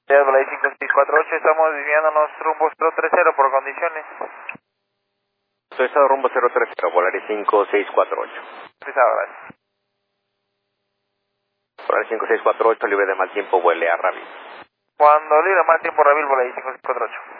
Ya, Volaris 5648, estamos desviándonos rumbo 030 por condiciones. Estado rumbo 030, Volaris 5648. Pesado, gracias. Volaris 5648, libre de mal tiempo, vuele a Ravi. Cuando libre más tiempo, Ravil, Volaris 5648.